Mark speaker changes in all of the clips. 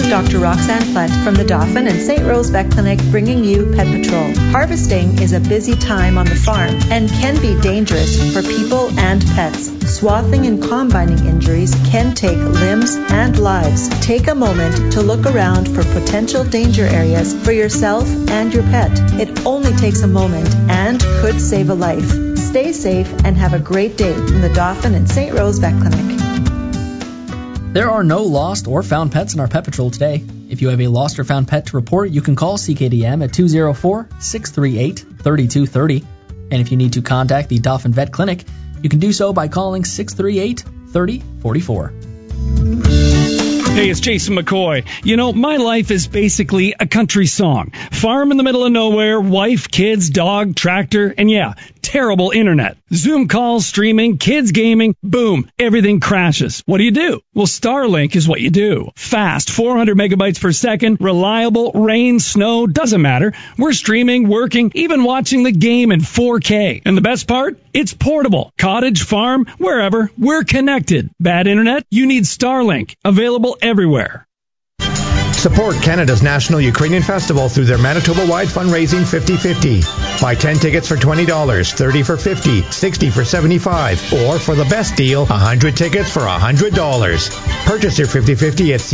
Speaker 1: is Dr. Roxanne Flett from the Dauphin and St. Rose Vet Clinic, bringing you Pet Patrol. Harvesting is a busy time on the farm and can be dangerous for people and pets. Swathing and combining injuries can take limbs and lives. Take a moment to look around for potential danger areas for yourself and your pet. It only takes a moment and could save a life. Stay safe and have a great day from the Dauphin and St. Rose Vet Clinic.
Speaker 2: There are no lost or found pets in our Pet Patrol today. If you have a lost or found pet to report, you can call CKDM at 204-638-3230. And if you need to contact the Dauphin Vet Clinic, you can do so by calling 638-3044.
Speaker 3: Hey, it's Jason McCoy. You know, my life is basically a country song. Farm in the middle of nowhere, wife, kids, dog, tractor, and yeah, terrible internet. Zoom calls, streaming, kids gaming, boom, everything crashes. What do? Well, Starlink is what you do. Fast, 400 megabytes per second, reliable, rain, snow, doesn't matter. We're streaming, working, even watching the game in 4K. And the best part? It's portable. Cottage, farm, wherever, we're connected. Bad internet? You need Starlink. Available everywhere.
Speaker 4: Support Canada's National Ukrainian Festival through their Manitoba-wide fundraising 50-50. Buy 10 tickets for $20, 30 for $50, 60 for $75, or for the best deal, 100 tickets for $100. Purchase your 50-50 at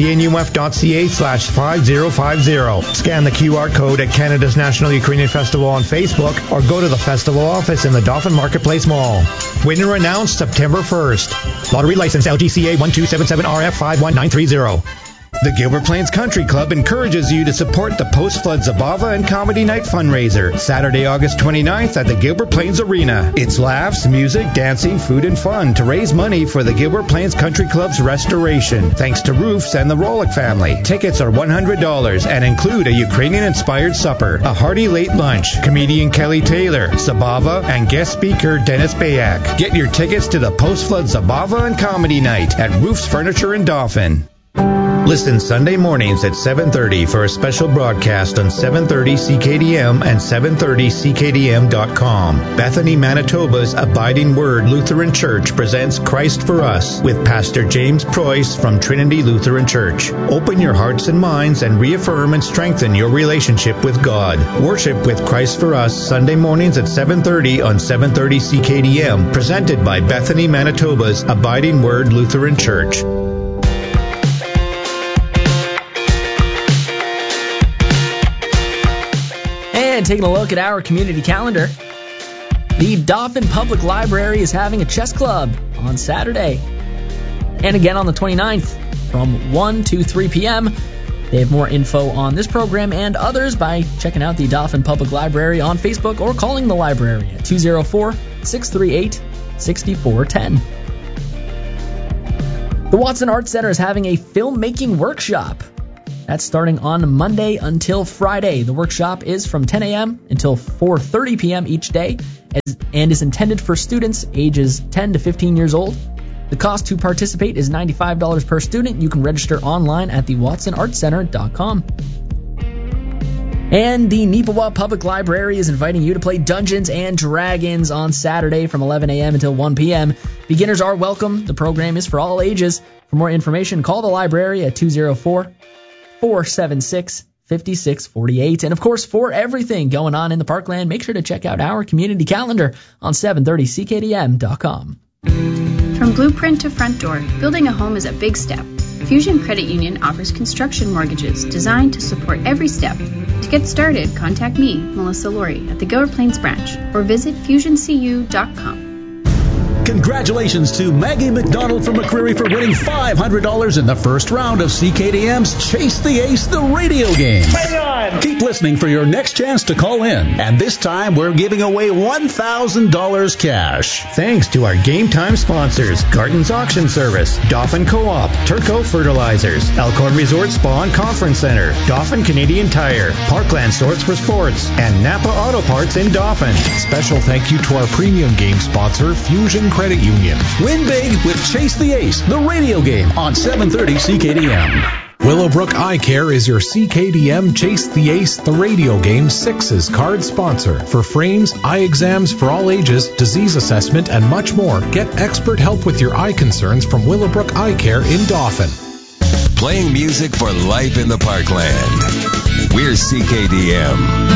Speaker 4: cnuf.ca/5050. Scan the QR code at Canada's National Ukrainian Festival on Facebook or go to the festival office in the Dauphin Marketplace Mall. Winner announced September 1st. Lottery license LGCA 1277RF 51930. The Gilbert Plains Country Club encourages you to support the Post-Flood Zabava and Comedy Night fundraiser, Saturday, August 29th at the Gilbert Plains Arena. It's laughs, music, dancing, food, and fun to raise money for the Gilbert Plains Country Club's restoration, thanks to Roofs and the Rolick family. Tickets are $100 and include a Ukrainian-inspired supper, a hearty late lunch, comedian Kelly Taylor, Zabava, and guest speaker Dennis Bayak. Get your tickets to the Post-Flood Zabava and Comedy Night at Roofs Furniture in Dauphin. Listen Sunday mornings at 7:30 for a special broadcast on 730 CKDM and 730CKDM.com. Bethany, Manitoba's Abiding Word Lutheran Church presents Christ for Us with Pastor James Preuss from Trinity Lutheran Church. Open your hearts and minds and reaffirm and strengthen your relationship with God. Worship with Christ for Us Sunday mornings at 7:30 on 730 CKDM, presented by Bethany, Manitoba's Abiding Word Lutheran Church.
Speaker 2: And taking a look at our community calendar, the Dauphin Public Library is having a chess club on Saturday and again on the 29th from 1 to 3 p.m. They have more info on this program and others by checking out the Dauphin Public Library on Facebook or calling the library at 204-638-6410. The Watson Arts Center is having a filmmaking workshop. That's starting on Monday until Friday. The workshop is from 10 a.m. until 4:30 p.m. each day and is intended for students ages 10 to 15 years old. The cost to participate is $95 per student. You can register online at the watsonartscenter.com. And the Neepawa Public Library is inviting you to play Dungeons and Dragons on Saturday from 11 a.m. until 1 p.m. Beginners are welcome. The program is for all ages. For more information, call the library at 204-476-5648. And, of course, for everything going on in the Parkland, make sure to check out our community calendar on 730CKDM.com.
Speaker 5: From blueprint to front door, building a home is a big step. Fusion Credit Union offers construction mortgages designed to support every step. To get started, contact me, Melissa Laurie, at the Gilbert Plains branch or visit FusionCU.com.
Speaker 6: Congratulations to Maggie McDonald from McCreary for winning $500 in the first round of CKDM's Chase the Ace, the radio game.
Speaker 7: Hang on!
Speaker 6: Keep listening for your next chance to call in. And this time, we're giving away $1,000 cash.
Speaker 4: Thanks to our game time sponsors, Garden's Auction Service, Dauphin Co-op, Turco Fertilizers, Elkhorn Resort Spa and Conference Center, Dauphin Canadian Tire, Parkland Sorts for Sports, and Napa Auto Parts in Dauphin.
Speaker 8: Special thank you to our premium game sponsor, Fusion Credit Union.
Speaker 6: Win big with Chase the Ace, the radio game on 730 CKDM.
Speaker 8: Willowbrook Eye Care is your CKDM Chase the Ace, the radio game 6's card sponsor. For frames, eye exams for all ages, disease assessment, and much more, get expert help with your eye concerns from Willowbrook Eye Care in Dauphin.
Speaker 7: playing music for life in the Parkland. We're CKDM.